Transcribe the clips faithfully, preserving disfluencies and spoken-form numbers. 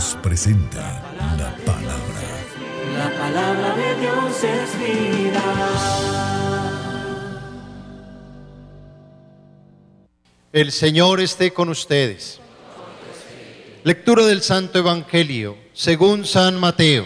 Radios presenta la palabra. La palabra de Dios es vida. El Señor esté con ustedes. Lectura del Santo Evangelio según San Mateo.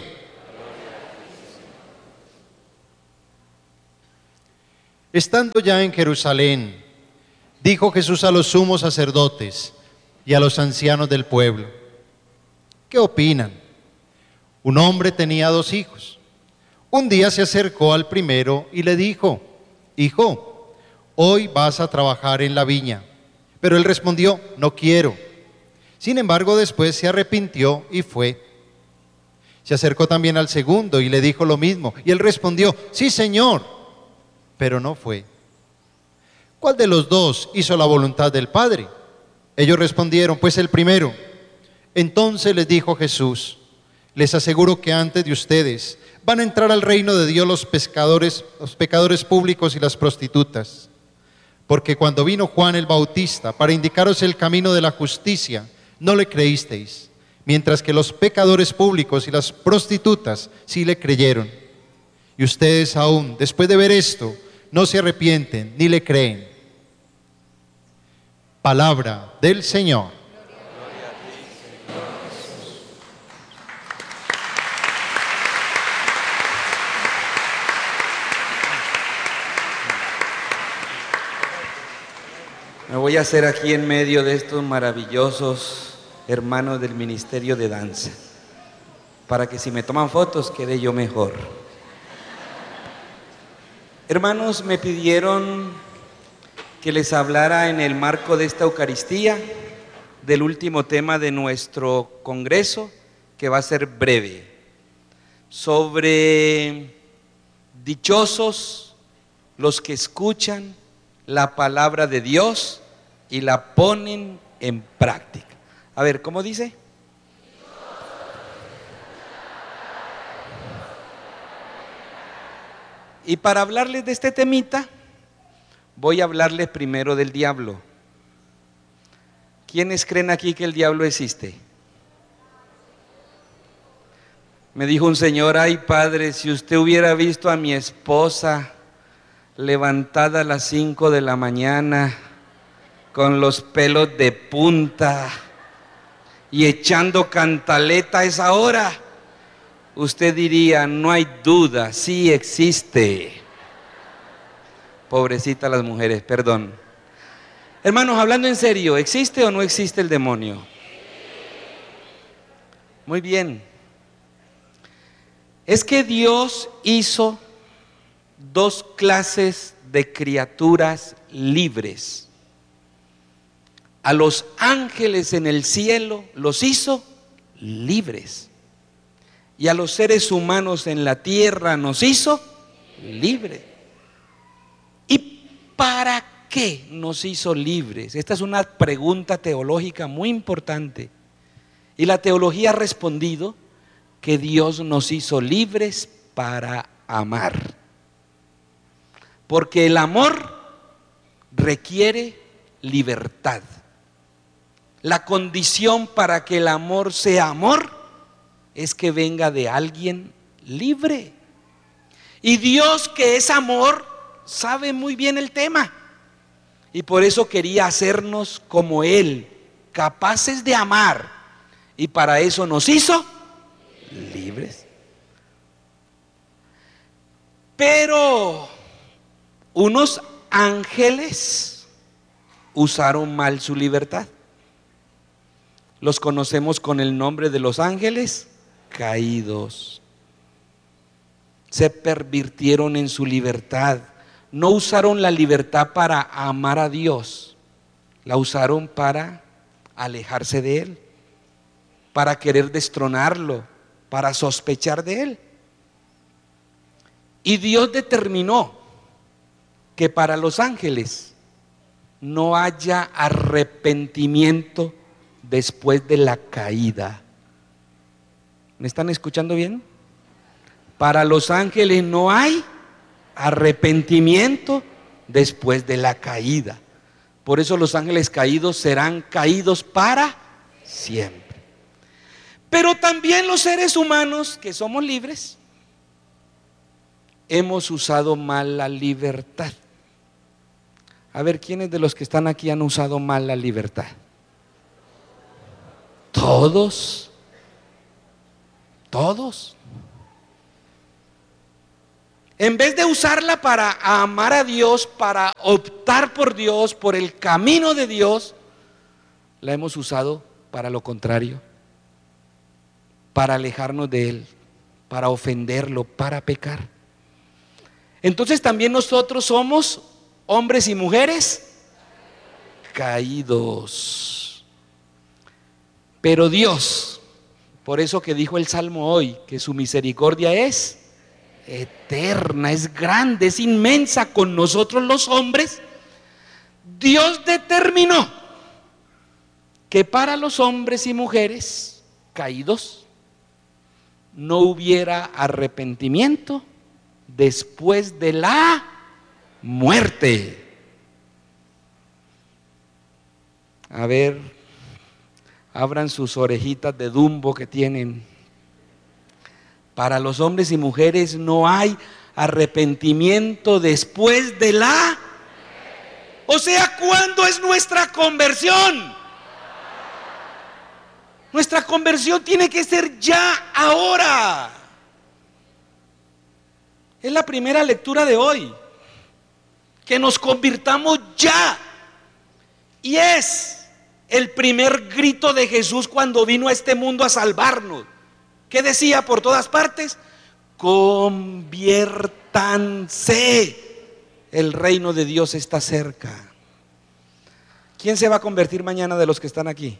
Estando ya en Jerusalén, dijo Jesús a los sumos sacerdotes y a los ancianos del pueblo: ¿qué opinan? Un hombre tenía dos hijos. Un día se acercó al primero y le dijo: Hijo, hoy vas a trabajar en la viña. Pero él respondió: no quiero. Sin embargo, después se arrepintió y fue. Se acercó también al segundo y le dijo lo mismo. Y él respondió: sí, Señor, pero no fue. ¿Cuál de los dos hizo la voluntad del Padre? Ellos respondieron: pues el primero. Entonces les dijo Jesús: les aseguro que antes de ustedes van a entrar al reino de Dios los pescadores, los pecadores públicos y las prostitutas. Porque cuando vino Juan el Bautista para indicaros el camino de la justicia, no le creísteis, mientras que los pecadores públicos y las prostitutas sí le creyeron. Y ustedes aún, después de ver esto, no se arrepienten ni le creen. Palabra del Señor. Gloria a ti, Señor Jesús. Me voy a hacer aquí en medio de estos maravillosos hermanos del Ministerio de Danza, para que si me toman fotos quede yo mejor. Hermanos, me pidieron que les hablara en el marco de esta Eucaristía del último tema de nuestro congreso, que va a ser breve, sobre dichosos los que escuchan la palabra de Dios y la ponen en práctica. A ver, ¿cómo dice? Y para hablarles de este temita, voy a hablarles primero del diablo. ¿Quiénes creen aquí que el diablo existe? Me dijo un señor: ay, padre, si usted hubiera visto a mi esposa levantada a las cinco de la mañana, con los pelos de punta y echando cantaleta a esa hora, usted diría: no hay duda, sí existe. Pobrecita las mujeres, perdón. Hermanos, hablando en serio, ¿existe o no existe el demonio? Muy bien. Es que Dios hizo dos clases de criaturas libres. A los ángeles en el cielo los hizo libres. Y a los seres humanos en la tierra nos hizo libres. ¿Y para qué nos hizo libres? Esta es una pregunta teológica muy importante. Y la teología ha respondido que Dios nos hizo libres para amar. Porque el amor requiere libertad. La condición para que el amor sea amor es que venga de alguien libre. Y Dios, que es amor, sabe muy bien el tema. Y por eso quería hacernos como Él, capaces de amar. Y para eso nos hizo libres. Pero unos ángeles usaron mal su libertad. Los conocemos con el nombre de los ángeles caídos. Se pervirtieron en su libertad. No usaron la libertad para amar a Dios, la usaron para alejarse de Él, para querer destronarlo, para sospechar de Él. Y Dios determinó que para los ángeles no haya arrepentimiento después de la caída. ¿Me están escuchando bien? Para los ángeles no hay arrepentimiento después de la caída. Por eso los ángeles caídos serán caídos para siempre. Pero también los seres humanos que somos libres hemos usado mal la libertad. A ver, ¿quiénes de los que están aquí han usado mal la libertad? Todos. Todos. En vez de usarla para amar a Dios, para optar por Dios, por el camino de Dios, la hemos usado para lo contrario, para alejarnos de Él, para ofenderlo, para pecar. Entonces también nosotros somos hombres y mujeres caídos. Pero Dios, por eso que dijo el Salmo hoy, que su misericordia es eterna, es grande, es inmensa con nosotros los hombres. Dios determinó que para los hombres y mujeres caídos no hubiera arrepentimiento después de la muerte. A ver, abran sus orejitas de Dumbo que tienen. Para los hombres y mujeres no hay arrepentimiento después de la... O sea, ¿cuándo es nuestra conversión? Nuestra conversión tiene que ser ya, ahora. Es la primera lectura de hoy. Que nos convirtamos ya. Y es el primer grito de Jesús cuando vino a este mundo a salvarnos. ¿Qué decía por todas partes? Conviértanse, el reino de Dios está cerca. ¿Quién se va a convertir mañana de los que están aquí?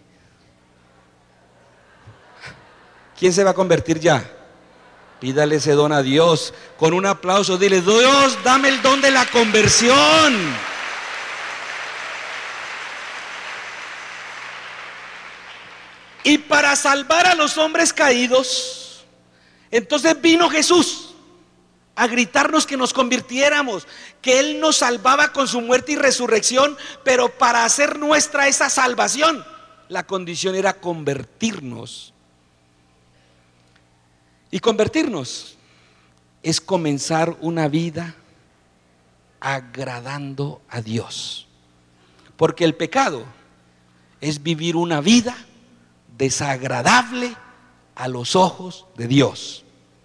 ¿Quién se va a convertir ya? Pídale ese don a Dios. Con un aplauso dile: Dios, dame el don de la conversión. Y para salvar a los hombres caídos, entonces vino Jesús a gritarnos que nos convirtiéramos, que Él nos salvaba con su muerte y resurrección, pero para hacer nuestra esa salvación, la condición era convertirnos. Y convertirnos es comenzar una vida agradando a Dios, porque el pecado es vivir una vida desagradable a los ojos de Dios.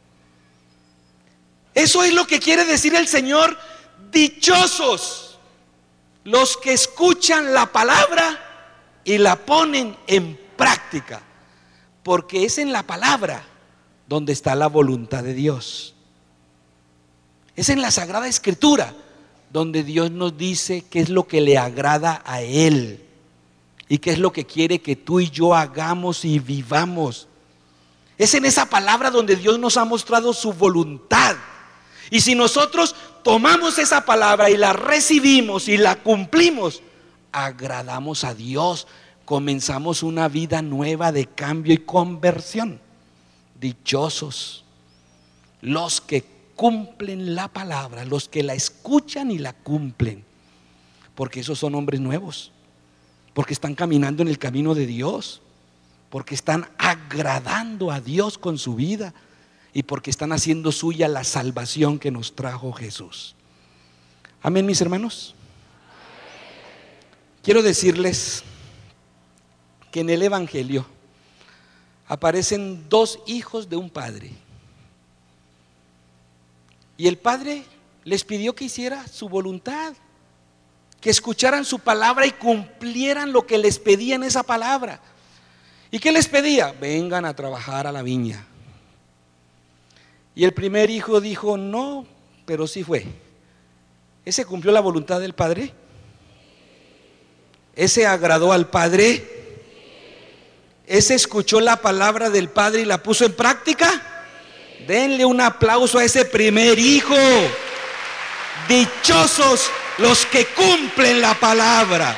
Eso es lo que quiere decir el Señor: dichosos los que escuchan la palabra y la ponen en práctica, porque es en la palabra donde está la voluntad de Dios. Es en la Sagrada Escritura donde Dios nos dice qué es lo que le agrada a Él y qué es lo que quiere que tú y yo hagamos y vivamos. Es en esa palabra donde Dios nos ha mostrado su voluntad. Y si nosotros tomamos esa palabra y la recibimos y la cumplimos, agradamos a Dios, comenzamos una vida nueva de cambio y conversión. Dichosos los que cumplen la palabra, los que la escuchan y la cumplen, porque esos son hombres nuevos, porque están caminando en el camino de Dios, porque están agradando a Dios con su vida y porque están haciendo suya la salvación que nos trajo Jesús. Amén, mis hermanos. Quiero decirles que en el Evangelio aparecen dos hijos de un padre, y el padre les pidió que hiciera su voluntad, que escucharan su palabra y cumplieran lo que les pedía en esa palabra. ¿Y qué les pedía? Vengan a trabajar a la viña. Y el primer hijo dijo: no, pero sí fue. ¿Ese cumplió la voluntad del padre? ¿Ese agradó al padre? ¿Ese escuchó la palabra del padre y la puso en práctica? Denle un aplauso a ese primer hijo. Dichosos los que cumplen la palabra.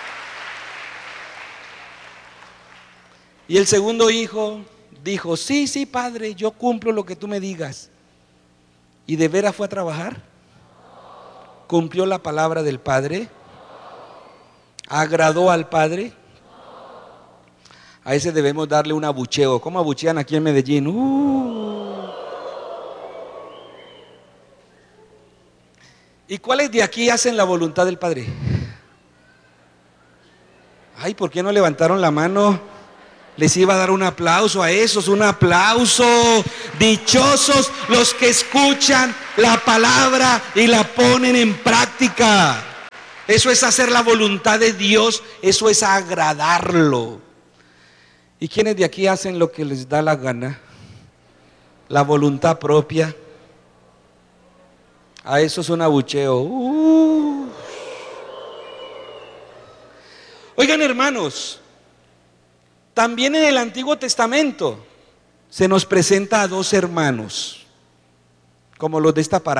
Y el segundo hijo dijo: sí, sí, padre, yo cumplo lo que tú me digas. ¿Y de veras fue a trabajar? ¿Cumplió la palabra del padre? ¿Agradó al padre? A ese debemos darle un abucheo. ¿Cómo abuchean aquí en Medellín? Uh. ¿Y cuáles de aquí hacen la voluntad del Padre? Ay, ¿por qué no levantaron la mano? Les iba a dar un aplauso a esos, un aplauso. Dichosos los que escuchan la palabra y la ponen en práctica. Eso es hacer la voluntad de Dios, eso es agradarlo. ¿Y quiénes de aquí hacen lo que les da la gana? La voluntad propia. A eso es un abucheo. Uh. Oigan, hermanos, también en el Antiguo Testamento se nos presenta a dos hermanos, como los de esta parábola.